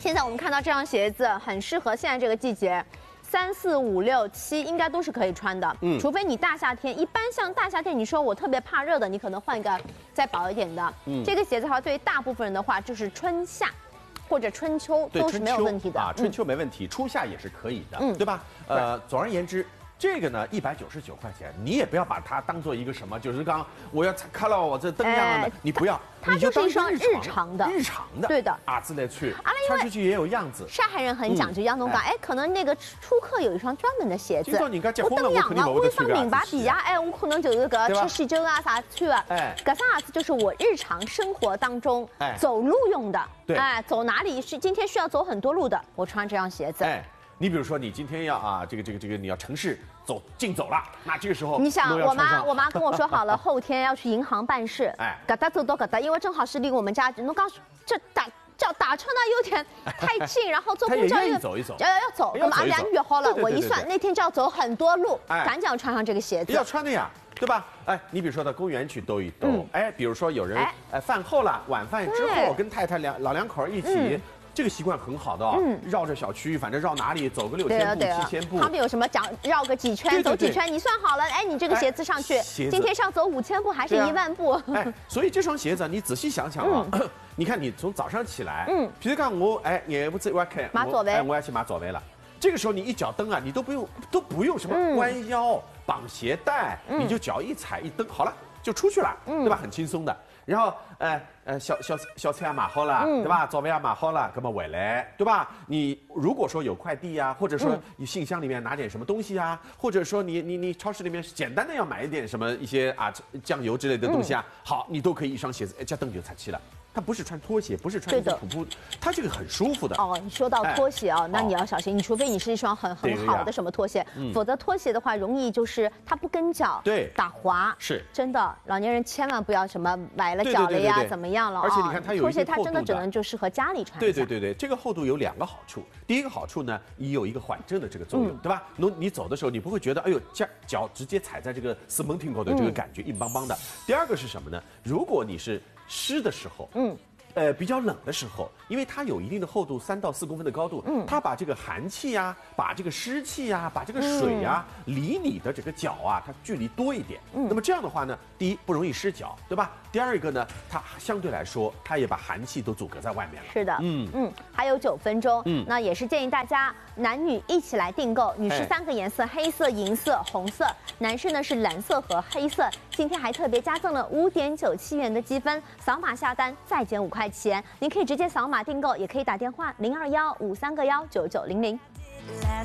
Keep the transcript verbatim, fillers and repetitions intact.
现在我们看到这双鞋子很适合现在这个季节。 三四五六七应该都是可以穿的，嗯，除非你大夏天，一般像大夏天，你说我特别怕热的，你可能换一个再薄一点的，嗯，这个鞋子的话，对于大部分人的话，就是春夏或者春秋都是没有问题的啊，春秋没问题，初夏也是可以的，嗯，对吧？呃，总而言之。 这个呢，一百九十九块钱，你也不要把它当做一个什么，就是刚我要看到我这灯亮了的，你不要， 它就是一双日常的， 日常的， 对的啊，之类去，穿出去也有样子。 上海人很讲究，杨总讲，哎，可能那个出客有一双专门的鞋子， 我灯亮了，我一双名牌皮呀，哎，我可能就是个吃喜酒啊啥穿的，哎，搿双鞋子就是我日常生活当中走路用的，哎，走哪里是今天需要走很多路的，我穿这双鞋子，哎。 你比如说，你今天要啊，这个这个这个，你要城市走竞走了，那这个时候你想，我妈我妈跟我说好了，后天要去银行办事，哎，搿搭走到搿搭，因为正好是离我们家，侬刚这打叫打车呢有点太近，然后坐公交又走一走， 要要走，我们俺俩约好了，我一算那天就要走很多路，赶紧要穿上这个鞋子， 要穿的呀。 对吧？哎，你比如说到公园去兜一兜，嗯、哎，比如说有人哎饭后了，晚饭之后跟太太两老两口一起。嗯 这个习惯很好的哦，嗯、绕着小区，反正绕哪里走个六千步、七千步。 旁边有什么讲绕个几圈，走几圈，你算好了，哎，你这个鞋子上去，今天是要走五千步还是一万步？ 哎，所以这双鞋子你仔细想想啊，嗯、你看你从早上起来，嗯，比如讲我哎，眼不子我要开买早饭， 哎，我要去买早饭了。这个时候你一脚蹬啊，你都不用都不用什么弯腰、绑鞋带，嗯、你就脚一踩一蹬，好了就出去了，嗯、对吧？很轻松的。 然后，呃呃，小小小菜也买好了，嗯、对吧？早饭也买好了，那么回来，对吧？你如果说有快递呀、啊，或者说你信箱里面拿点什么东西啊，嗯、或者说你你你超市里面简单的要买一点什么一些啊酱油之类的东西啊，嗯、好，你都可以一双鞋子，哎，这蹬就踩起了。 它不是穿拖鞋，不是穿普普，它这个很舒服的。 哦，你说到拖鞋啊，那你要小心，你除非你是一双很很好的什么拖鞋，否则拖鞋的话容易就是它不跟脚， 对， 打滑。 是， 真的，老年人千万不要什么崴了脚了呀，怎么样了？ 而且你看它有拖鞋，它真的只能就适合家里穿。 对对对对，这个厚度有两个好处。第一个好处呢，你有一个缓震的这个作用，对吧？你你走的时候，你不会觉得哎呦脚脚直接踩在这个死蒙听口的这个感觉硬邦邦的。第二个是什么呢？如果你是湿的时候，嗯。 呃，比较冷的时候，因为它有一定的厚度，三到四公分的高度，嗯，它把这个寒气呀、啊，把这个湿气呀、啊，把这个水呀、啊，嗯、离你的这个脚啊，它距离多一点。嗯，那么这样的话呢，第一不容易湿脚，对吧？第二个呢，它相对来说，它也把寒气都阻隔在外面了。 是的，嗯嗯，还有九分钟，嗯，那也是建议大家男女一起来订购，女士三个颜色，黑色、银色、红色，男士呢是蓝色和黑色。今天还特别加赠了五点九七元的积分，扫码下单再减五块钱。您可以直接扫码订购，也可以打电话零二幺五三个幺九九零零。